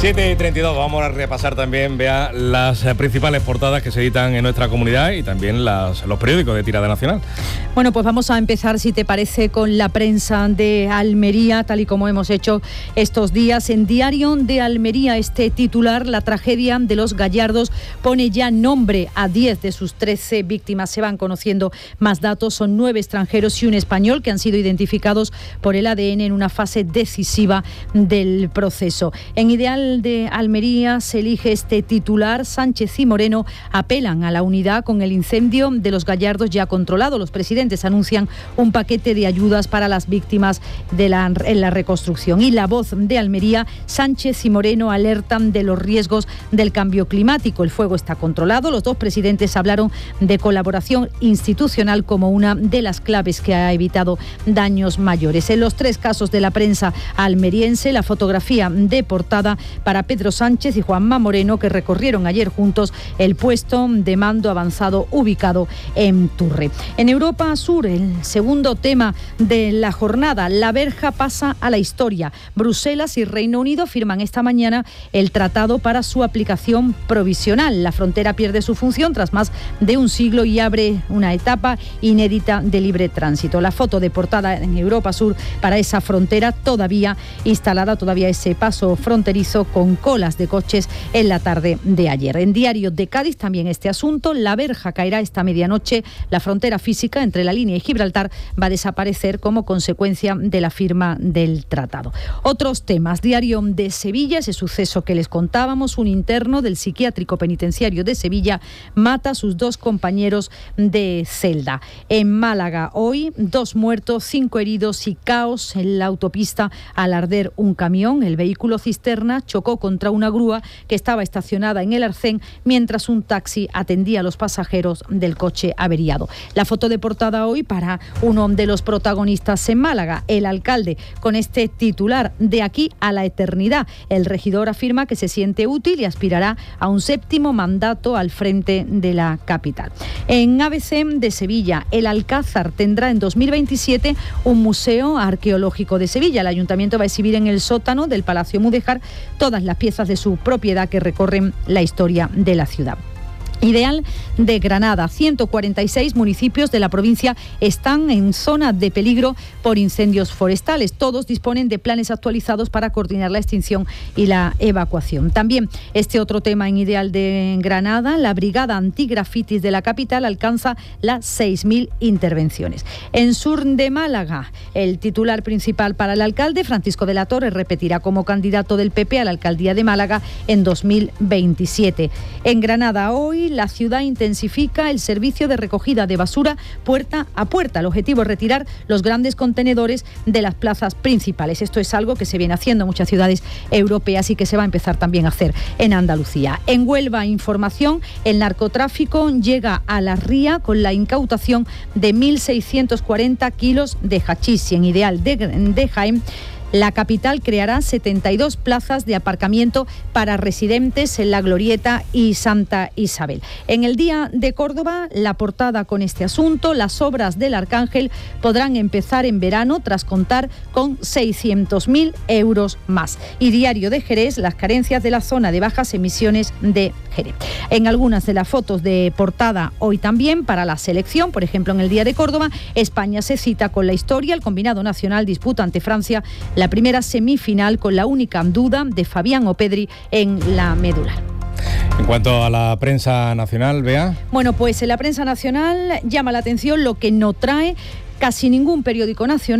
7:32, vamos a repasar también, vea, las principales portadas que se editan en nuestra comunidad y también los periódicos de tirada nacional. Bueno, pues vamos a empezar, si te parece, con la prensa de Almería, tal y como hemos hecho estos días. En Diario de Almería, este titular: la tragedia de los Gallardos pone ya nombre a 10 de sus 13 víctimas. Se van conociendo más datos, son 9 extranjeros y un español que han sido identificados por el ADN en una fase decisiva del proceso. En Ideal de Almería se elige este titular: Sánchez y Moreno apelan a la unidad con el incendio de los Gallardos ya controlado. Los presidentes anuncian un paquete de ayudas para las víctimas en la reconstrucción. Y La Voz de Almería: Sánchez y Moreno alertan de los riesgos del cambio climático. El fuego está controlado. Los dos presidentes hablaron de colaboración institucional como una de las claves que ha evitado daños mayores. En los 3 casos de la prensa almeriense, la fotografía de portada para Pedro Sánchez y Juanma Moreno, que recorrieron ayer juntos el puesto de mando avanzado ubicado en Turre. En Europa Sur, el segundo tema de la jornada: la verja pasa a la historia. Bruselas y Reino Unido firman esta mañana el tratado para su aplicación provisional. La frontera pierde su función tras más de un siglo y abre una etapa inédita de libre tránsito. La foto de portada en Europa Sur para esa frontera todavía instalada, todavía ese paso fronterizo con colas de coches en la tarde de ayer. En Diario de Cádiz también este asunto: la verja caerá esta medianoche. La frontera física entre la línea y Gibraltar va a desaparecer como consecuencia de la firma del tratado. Otros temas: Diario de Sevilla, ese suceso que les contábamos: un interno del psiquiátrico penitenciario de Sevilla mata a sus 2 compañeros de celda. En Málaga hoy, 2 muertos, 5 heridos y caos en la autopista al arder un camión. El vehículo cisterna chocó contra una grúa que estaba estacionada en el arcén mientras un taxi atendía a los pasajeros del coche averiado. La foto de portada hoy para uno de los protagonistas en Málaga, el alcalde, con este titular: de aquí a la eternidad. El regidor afirma que se siente útil y aspirará a un 7º mandato al frente de la capital. En ABC de Sevilla, el Alcázar tendrá en 2027 un museo arqueológico de Sevilla. El ayuntamiento va a exhibir en el sótano del Palacio Mudéjar todas las piezas de su propiedad que recorren la historia de la ciudad. Ideal de Granada: 146 municipios de la provincia están en zona de peligro por incendios forestales. Todos disponen de planes actualizados para coordinar la extinción y la evacuación. También este otro tema en Ideal de Granada: la brigada antigrafitis de la capital alcanza las 6.000 intervenciones. En Sur de Málaga, el titular principal para el alcalde: Francisco de la Torre repetirá como candidato del PP a la alcaldía de Málaga en 2027. En Granada hoy, la ciudad intensifica el servicio de recogida de basura puerta a puerta. El objetivo es retirar los grandes contenedores de las plazas principales. Esto es algo que se viene haciendo en muchas ciudades europeas y que se va a empezar también a hacer en Andalucía. En Huelva, información: el narcotráfico llega a la ría con la incautación de 1.640 kilos de hachís. Y en Ideal de Jaén, la capital creará 72 plazas de aparcamiento para residentes en La Glorieta y Santa Isabel. En El Día de Córdoba, la portada con este asunto: las obras del Arcángel podrán empezar en verano tras contar con 600.000 euros más. Y Diario de Jerez: las carencias de la zona de bajas emisiones de Jerez. En algunas de las fotos de portada hoy también para la selección, por ejemplo, en El Día de Córdoba, España se cita con la historia. El combinado nacional disputa ante Francia la primera semifinal con la única duda de Fabián Opedri en la medular. En cuanto a la prensa nacional, Bea. Bueno, pues en la prensa nacional llama la atención lo que no trae casi ningún periódico nacional.